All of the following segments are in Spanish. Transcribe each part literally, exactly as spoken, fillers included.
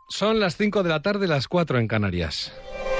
Son las cinco de la tarde, las cuatro en Canarias.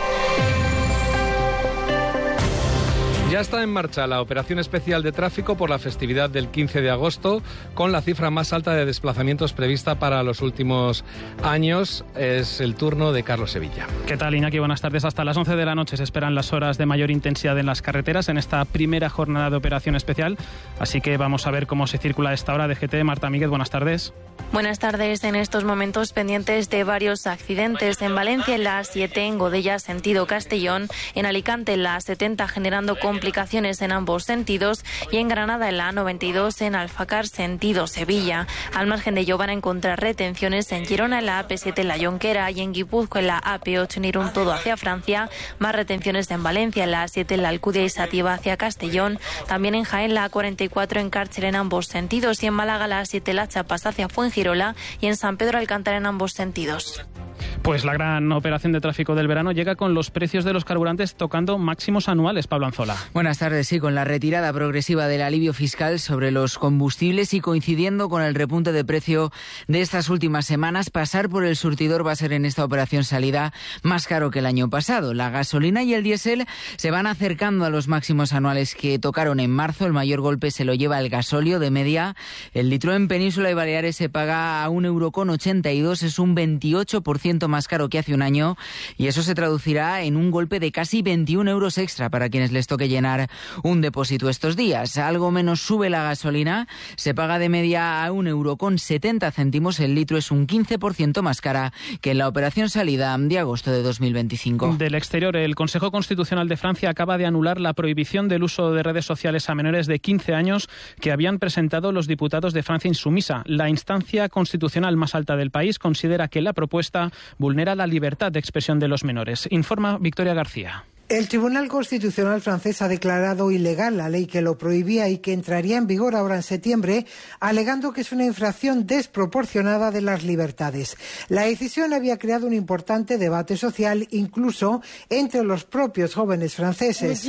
Ya está en marcha la operación especial de tráfico por la festividad del quince de agosto, con la cifra más alta de desplazamientos prevista para los últimos años. Es el turno de Carlos Sevilla. ¿Qué tal, Iñaki? Buenas tardes. Hasta las once de la noche se esperan las horas de mayor intensidad en las carreteras en esta primera jornada de operación especial. Así que vamos a ver cómo se circula a esta hora. D G T, Marta Míguez, buenas tardes. Buenas tardes. En estos momentos pendientes de varios accidentes. En Valencia, en la A siete, en Godella, sentido Castellón. En Alicante, en la A setenta, generando complicaciones en ambos sentidos. Y en Granada, en la A noventa y dos, en Alfacar, sentido Sevilla. Al margen de ello van a encontrar retenciones en Girona, en la A P siete, en la Jonquera. Y en Guipúzcoa, en la A P ocho, en Irún, todo hacia Francia. Más retenciones en Valencia, en la A siete, en la Alcudia y Sativa hacia Castellón. También en Jaén, la A cuarenta y cuatro, en Cárcel, en ambos sentidos. Y en Málaga, la A siete, la Chapas hacia Fuengirola. Y en San Pedro Alcántara en ambos sentidos. Pues la gran operación de tráfico del verano llega con los precios de los carburantes tocando máximos anuales. Pablo Anzola. Buenas tardes. Sí, con la retirada progresiva del alivio fiscal sobre los combustibles y coincidiendo con el repunte de precio de estas últimas semanas, pasar por el surtidor va a ser en esta operación salida más caro que el año pasado. La gasolina y el diésel se van acercando a los máximos anuales que tocaron en marzo. El mayor golpe se lo lleva el gasóleo. De media, el litro en Península y Baleares se paga a un euro con ochenta y dos, es un veintiocho por ciento más caro que hace un año, y eso se traducirá en un golpe de casi veintiún euros extra para quienes les toque llenar un depósito estos días. Algo menos sube la gasolina, se paga de media a un euro con setenta céntimos el litro, es un quince por ciento más cara que en la operación salida de agosto de dos mil veinticinco. Del exterior, el Consejo Constitucional de Francia acaba de anular la prohibición del uso de redes sociales a menores de quince años que habían presentado los diputados de Francia Insumisa. La instancia constitucional más alta del país considera que la propuesta vulnera la libertad de expresión de los menores. Informa Victoria García. El Tribunal Constitucional francés ha declarado ilegal la ley que lo prohibía y que entraría en vigor ahora en septiembre, alegando que es una infracción desproporcionada de las libertades. La decisión había creado un importante debate social, incluso entre los propios jóvenes franceses.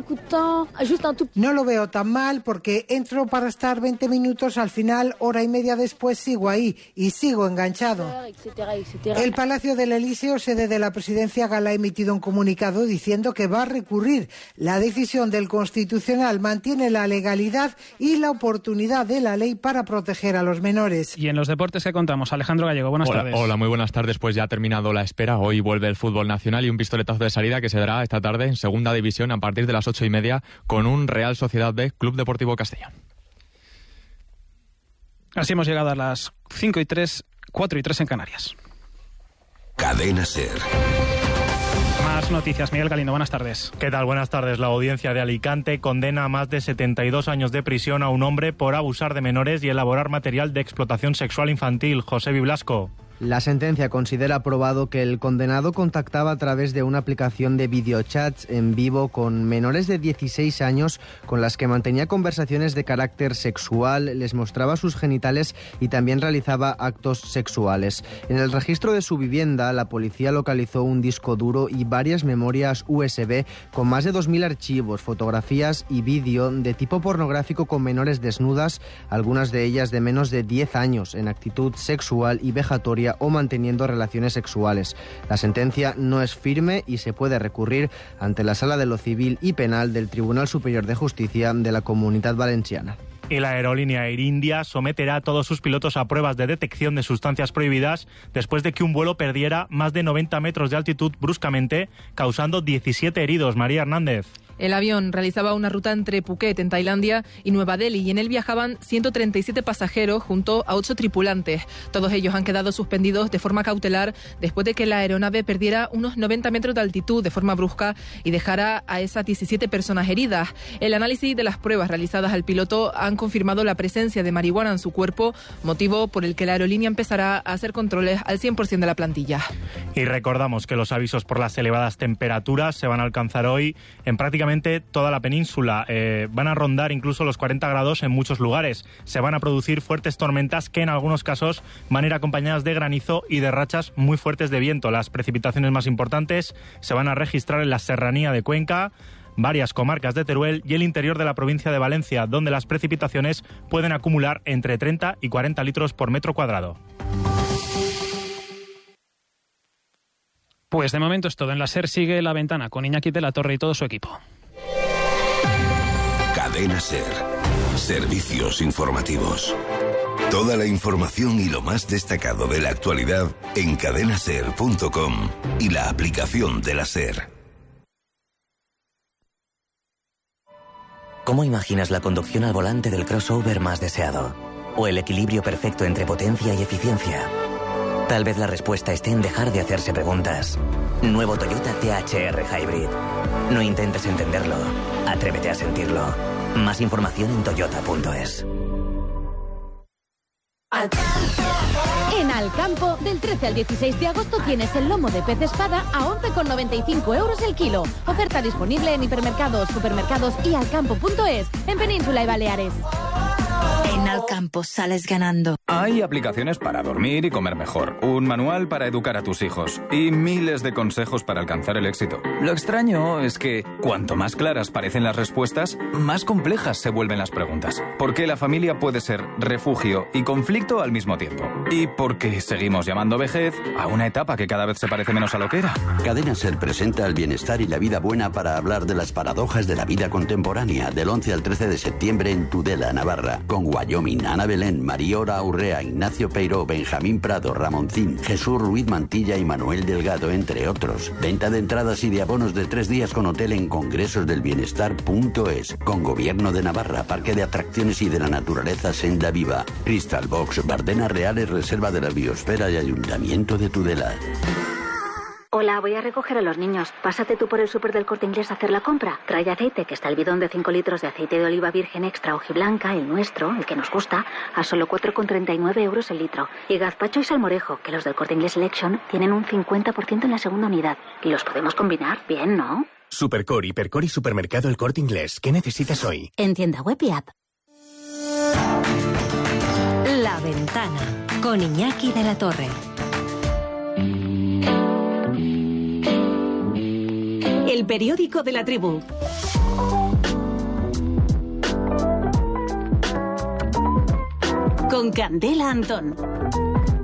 No lo veo tan mal porque entro para estar veinte minutos, al final, hora y media después, sigo ahí y sigo enganchado. El Palacio del Elíseo, sede de la presidencia gala, ha emitido un comunicado diciendo que va a recurrir la decisión del Constitucional, mantiene la legalidad y la oportunidad de la ley para proteger a los menores. Y en los deportes que contamos, Alejandro Gallego, buenas hola, tardes. Hola, muy buenas tardes. Pues ya ha terminado la espera. Hoy vuelve el fútbol nacional y un pistoletazo de salida que se dará esta tarde en segunda división a partir de las ocho y media con un Real Sociedad B, Club Deportivo Castellón. Así hemos llegado a las cinco y tres, cuatro y tres en Canarias. Cadena SER. Más noticias. Miguel Galindo, buenas tardes. ¿Qué tal? Buenas tardes. La audiencia de Alicante condena a más de setenta y dos años de prisión a un hombre por abusar de menores y elaborar material de explotación sexual infantil. José Biblasco. La sentencia considera probado que el condenado contactaba a través de una aplicación de videochats en vivo con menores de dieciséis años con las que mantenía conversaciones de carácter sexual, les mostraba sus genitales y también realizaba actos sexuales. En el registro de su vivienda, la policía localizó un disco duro y varias memorias U S B con más de dos mil archivos, fotografías y vídeo de tipo pornográfico con menores desnudas, algunas de ellas de menos de diez años, en actitud sexual y vejatoria o manteniendo relaciones sexuales. La sentencia no es firme y se puede recurrir ante la Sala de lo Civil y Penal del Tribunal Superior de Justicia de la Comunitat Valenciana. Y la aerolínea Air India someterá a todos sus pilotos a pruebas de detección de sustancias prohibidas después de que un vuelo perdiera más de noventa metros de altitud bruscamente, causando diecisiete heridos. María Hernández. El avión realizaba una ruta entre Phuket, en Tailandia, y Nueva Delhi, y en él viajaban ciento treinta y siete pasajeros junto a ocho tripulantes. Todos ellos han quedado suspendidos de forma cautelar después de que la aeronave perdiera unos noventa metros de altitud de forma brusca y dejara a esas diecisiete personas heridas. El análisis de las pruebas realizadas al piloto han confirmado la presencia de marihuana en su cuerpo, motivo por el que la aerolínea empezará a hacer controles al cien por ciento de la plantilla. Y recordamos que los avisos por las elevadas temperaturas se van a alcanzar hoy en prácticamente toda la península. Eh, van a rondar incluso los cuarenta grados en muchos lugares. Se van a producir fuertes tormentas que en algunos casos van a ir acompañadas de granizo y de rachas muy fuertes de viento. Las precipitaciones más importantes se van a registrar en la serranía de Cuenca, varias comarcas de Teruel y el interior de la provincia de Valencia, donde las precipitaciones pueden acumular entre treinta y cuarenta litros por metro cuadrado. Pues de momento es todo. En la SER sigue La Ventana con Iñaki de la Torre y todo su equipo. Cadena SER. Servicios informativos. Toda la información y lo más destacado de la actualidad en cadena ser punto com y la aplicación de la SER. ¿Cómo imaginas la conducción al volante del crossover más deseado? ¿O el equilibrio perfecto entre potencia y eficiencia? Tal vez la respuesta esté en dejar de hacerse preguntas. Nuevo Toyota T H R Hybrid. No intentes entenderlo. Atrévete a sentirlo. Más información en toyota punto es. En Alcampo, del trece al dieciséis de agosto tienes el lomo de pez espada a once con noventa y cinco euros el kilo. Oferta disponible en hipermercados, supermercados y alcampo punto es, en Península y Baleares. En Alcampo sales ganando. Hay aplicaciones para dormir y comer mejor, un manual para educar a tus hijos y miles de consejos para alcanzar el éxito. Lo extraño es que cuanto más claras parecen las respuestas, más complejas se vuelven las preguntas. Porque la familia puede ser refugio y conflicto al mismo tiempo. Y porque seguimos llamando vejez a una etapa que cada vez se parece menos a lo que era. Cadena SER presenta el bienestar y la vida buena para hablar de las paradojas de la vida contemporánea del once al trece de septiembre en Tudela, Navarra, con Wyoming, Ana Belén, Mariora Aurrea, Ignacio Peiró, Benjamín Prado, Ramoncín, Jesús Ruiz Mantilla y Manuel Delgado, entre otros. Venta de entradas y de abonos de tres días con hotel en congresos del bienestar punto es, con Gobierno de Navarra, Parque de Atracciones y de la Naturaleza Senda Viva, Crystal Box, Bardenas Reales, Reserva de la Biosfera y Ayuntamiento de Tudela. Hola, voy a recoger a los niños. Pásate tú por el súper del Corte Inglés a hacer la compra. Trae aceite, que está el bidón de cinco litros de aceite de oliva virgen extra hojiblanca, el nuestro, el que nos gusta, a solo cuatro con treinta y nueve euros el litro. Y gazpacho y salmorejo, que los del Corte Inglés Selection tienen un cincuenta por ciento en la segunda unidad. Y los podemos combinar bien, ¿no? Supercore, Hipercore y Supermercado El Corte Inglés. ¿Qué necesitas hoy? En tienda web y app. La Ventana, con Iñaki de la Torre. El periódico de la tribu. Con Candela Antón.